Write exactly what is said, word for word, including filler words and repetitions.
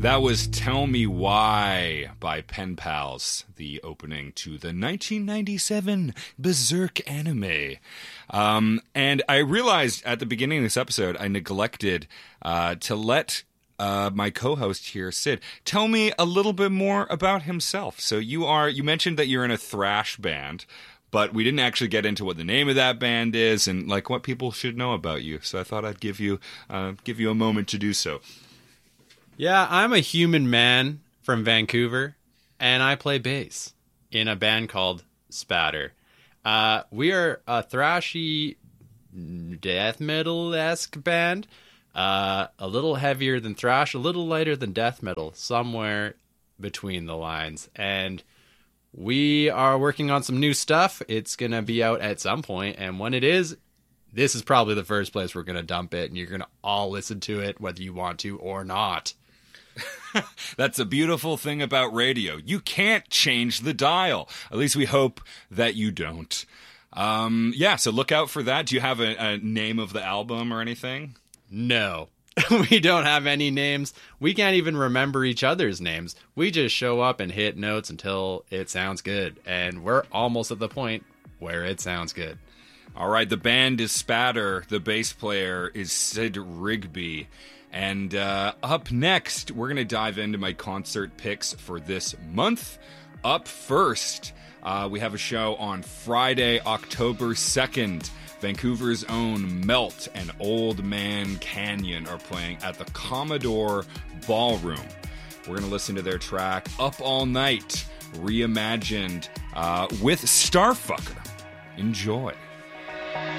That was Tell Me Why by Pen Pals, the opening to the nineteen ninety-seven Berserk anime. Um, and I realized at the beginning of this episode, I neglected uh, to let uh, my co-host here, Sid, tell me a little bit more about himself. So you are, you mentioned that you're in a thrash band, but we didn't actually get into what the name of that band is and like what people should know about you. So I thought I'd give you uh, give you a moment to do so. Yeah, I'm a human man from Vancouver, and I play bass in a band called Spatter. Uh, we are a thrashy death metal-esque band, uh, a little heavier than thrash, a little lighter than death metal, somewhere between the lines. And we are working on some new stuff. It's going to be out at some point, and when it is, this is probably the first place we're going to dump it, and you're going to all listen to it, whether you want to or not. That's a beautiful thing about radio. You can't change the dial. At least we hope that you don't. Um, yeah, so look out for that. Do you have a, a name of the album or anything? No. We don't have any names. We can't even remember each other's names. We just show up and hit notes until it sounds good. And we're almost at the point where it sounds good. All right, the band is Spatter. The bass player is Sid Rigby. And uh, up next, we're going to dive into my concert picks for this month. Up first, uh, we have a show on Friday, October second. Vancouver's own Melt and Old Man Canyon are playing at the Commodore Ballroom. We're going to listen to their track Up All Night, reimagined uh, with Starfucker. Enjoy.